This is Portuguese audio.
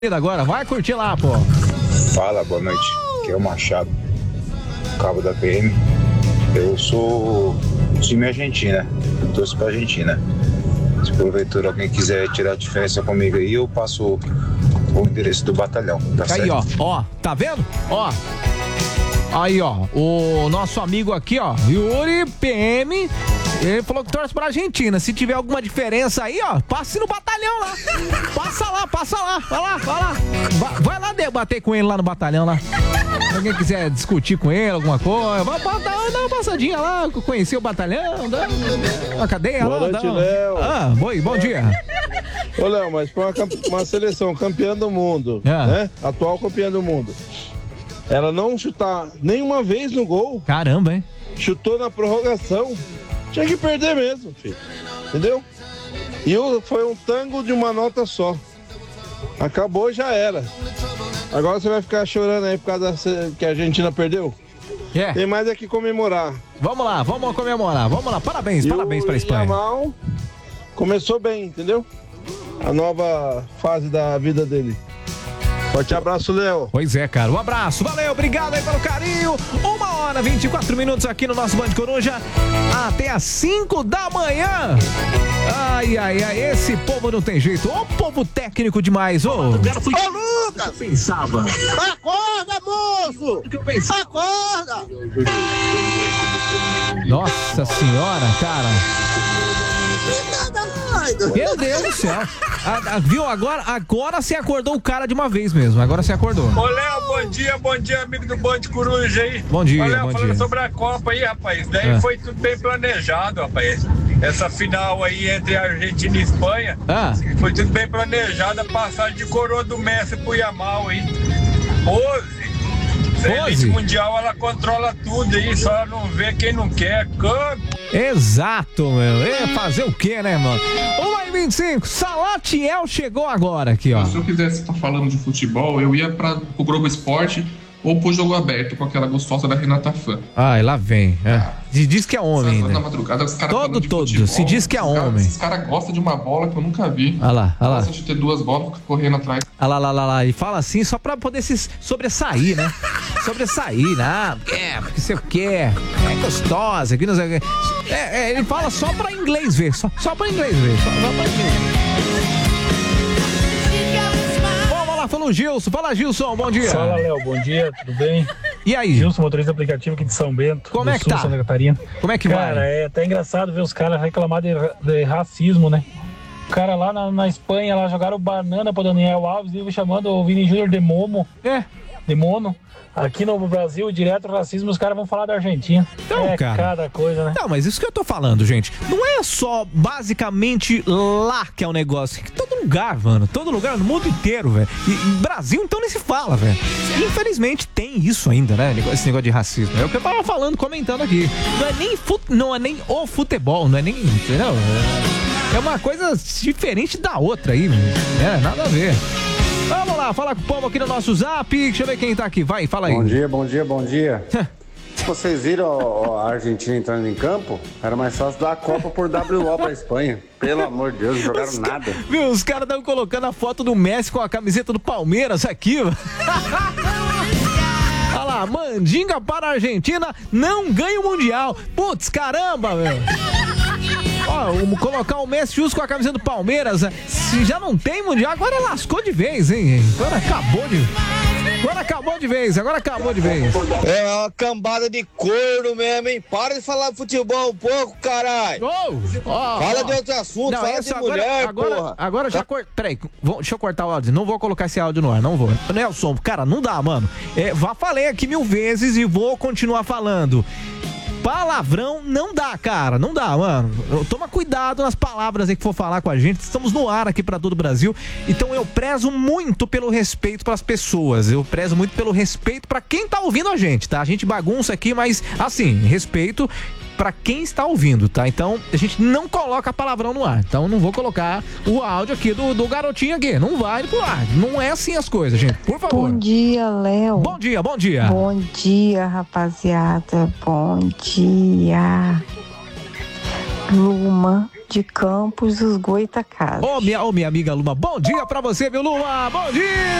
agora, vai curtir lá, pô. Fala, boa noite. Aqui é o Machado, cabo da PM. Eu sou time Argentina, eu torço pra Argentina. Se porventura alguém quiser tirar a diferença comigo aí, eu passo o endereço do batalhão. Tá Aí, certo? ó, tá vendo? Ó. Aí, ó, o nosso amigo aqui, ó, Yuri PM, ele falou que torce pra Argentina. Se tiver alguma diferença aí, ó, passe no batalhão lá. Passa lá, vai lá. Vai lá debater com ele lá no batalhão lá. Se alguém quiser discutir com ele alguma coisa, vai dar uma passadinha lá, conhecer o batalhão, dá uma cadeia Boa lá. noite, Léo. Bom dia. Ô, Léo, mas pra uma seleção campeã do mundo, né? Atual campeã do mundo. Ela não chutar nenhuma vez no gol. Caramba, hein? Chutou na prorrogação. Tinha que perder mesmo, filho. Entendeu? E foi um tango de uma nota só. Acabou, já era. Agora você vai ficar chorando aí por causa que a Argentina perdeu? Tem mais é que comemorar. Vamos lá, vamos comemorar. Vamos lá, parabéns pra Espanha. O Yamal começou bem, entendeu? A nova fase da vida dele. Forte abraço, Léo. Pois é, cara. Um abraço. Valeu, obrigado aí pelo carinho. 1h24 aqui no nosso Band Coruja. Até às 5 da manhã. Ai, esse povo não tem jeito. Ô, povo técnico demais, ô. Ô, Lucas! Eu pensava. Acorda, moço! Acorda! Nossa senhora, cara. Meu Deus do céu. Viu? Agora você acordou o cara de uma vez mesmo. Agora você acordou. Ô, Léo, bom dia, amigo do Band Coruja aí. Bom dia, Léo, falando sobre a Copa aí, rapaz. Daí foi tudo bem planejado, rapaz. Essa final aí entre a Argentina e a Espanha. Foi tudo bem planejado. A passagem de coroa do Messi pro Yamal aí. Pose. A elite mundial, ela controla tudo aí, só ela não vê quem não quer. Exato, meu. Fazer o quê, né, mano? 1h25, Salatiel chegou agora aqui, ó. Se eu quisesse estar falando de futebol, eu ia pro Globo Esporte ou pro Jogo Aberto com aquela gostosa da Renata Fã. Ai, lá vem. Se diz que é homem, né? Na madrugada, os caras todo. Futebol, se diz que é homem. Esses caras gostam de uma bola que eu nunca vi. Olha lá. Gosta de ter duas bolas correndo atrás. Olha lá. E fala assim só pra poder se sobressair, né? Sobressair, né? Porque você quer. É gostosa, que não sei o que. Ele fala só pra inglês ver. Só pra inglês ver. Só pra inglês ver. Fala o Gilson. Fala, Gilson, bom dia. Fala, Léo, bom dia, tudo bem? E aí? Gilson, motorista aplicativo aqui de São Bento. Como é que tá? Santa Catarina. Como é que vai? Cara, é até engraçado ver os caras reclamar de racismo, né? O cara lá na Espanha, lá jogaram banana pra Daniel Alves e chamando o Vini Júnior de Momo. De Mono. Aqui no Brasil, direto racismo, os caras vão falar da Argentina. Então, cara, cada coisa, né? Não, mas isso que eu tô falando, gente. Não é só basicamente lá que é o negócio. Em todo lugar, mano. Todo lugar, no mundo inteiro, velho. E Brasil, então, nem se fala, velho. Infelizmente, tem isso ainda, né? Esse negócio de racismo. É o que eu tava falando, comentando aqui. Não é nem o futebol, não é nem... Entendeu? É uma coisa diferente da outra aí, né? Nada a ver. Vamos lá, fala com o povo aqui no nosso zap. Deixa eu ver quem tá aqui. Vai, fala aí. Bom dia. Se vocês viram a Argentina entrando em campo, era mais fácil dar a Copa por WO pra Espanha. Pelo amor de Deus, não jogaram nada. Viu, os caras estão colocando a foto do Messi com a camiseta do Palmeiras aqui. Olha lá, mandinga para a Argentina, não ganha o Mundial. Putz, caramba, meu. Ó, colocar o Messi justo com a camisa do Palmeiras, se já não tem Mundial, agora lascou de vez, hein? Agora acabou de vez. É uma cambada de corno mesmo, hein? Para de falar de futebol um pouco, caralho. Fala de outro assunto, fala de mulher, porra. Agora já peraí, deixa eu cortar o áudio. Não vou colocar esse áudio no ar, não vou. Nelson, cara, não dá, mano. Falei aqui 1000 vezes e vou continuar falando. Palavrão não dá, cara. Não dá, mano. Toma cuidado nas palavras aí que for falar com a gente. Estamos no ar aqui pra todo o Brasil. Então eu prezo muito pelo respeito pras pessoas. Eu prezo muito pelo respeito pra quem tá ouvindo a gente, tá? A gente bagunça aqui, mas assim, respeito pra quem está ouvindo, tá? Então a gente não coloca palavrão no ar. Então não vou colocar o áudio aqui do garotinho aqui. Não vai pro ar. Não é assim as coisas, gente. Por favor. Bom dia, Léo. Bom dia. Bom dia, rapaziada. Bom dia. Luma de Campos dos Goitacazes. Ô, minha amiga Luma, bom dia pra você, viu, Luma? Bom dia!